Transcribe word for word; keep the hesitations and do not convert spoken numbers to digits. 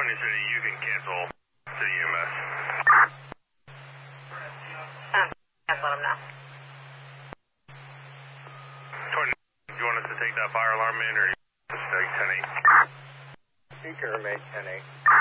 Tony City, you can cancel City E M S. Um, yes, let them know. Tony, do you want us to take that fire alarm in, or you just take ten eight? Speaker made ten eight.